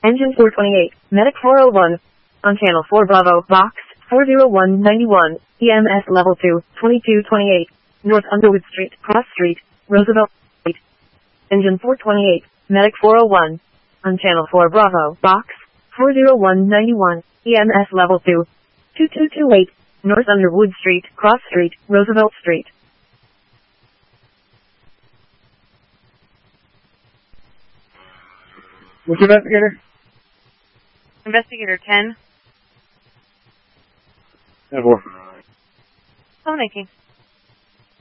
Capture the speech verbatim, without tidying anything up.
Engine four twenty-eight, Medic four oh one. On Channel four Bravo, Box four oh one ninety-one, E M S Level two, twenty-two twenty-eight, North Underwood Street, Cross Street, Roosevelt Street. Engine four twenty-eight, Medic four oh one. On Channel four Bravo, Box four oh one ninety-one, E M S Level two, twenty-two twenty-eight, North Underwood Street, Cross Street, Roosevelt Street. Which investigator? Investigator ten. ten four. Phone making.